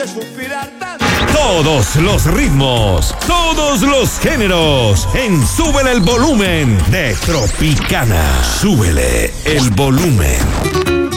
hace suspirar tanto. Todos los ritmos, todos los géneros, en Súbele el Volumen de Tropicana. Súbele el volumen.